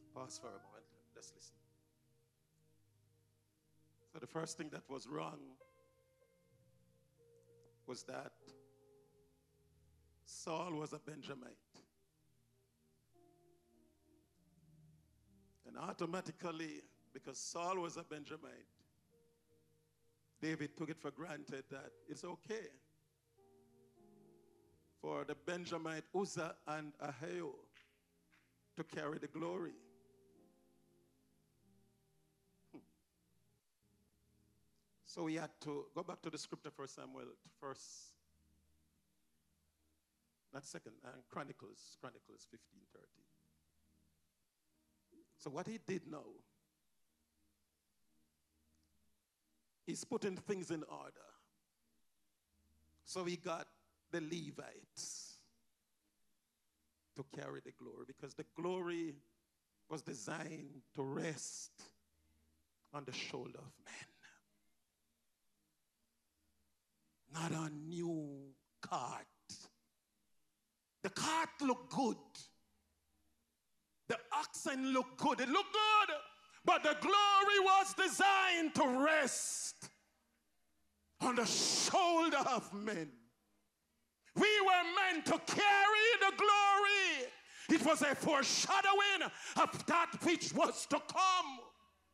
Pause for a moment. Let's listen. So the first thing that was wrong was that Saul was a Benjamite. And automatically, because Saul was a Benjamite, David took it for granted that it's okay for the Benjamite Uzzah and Ahio to carry the glory. So we had to go back to the scripture for Samuel, first, not second, Chronicles 15:30. So what he did now, he's putting things in order. So he got the Levites to carry the glory, because the glory was designed to rest on the shoulder of men. Not a new cart. The cart looked good. The oxen looked good. It looked good. But the glory was designed to rest on the shoulder of men. We were meant to carry the glory. It was a foreshadowing of that which was to come.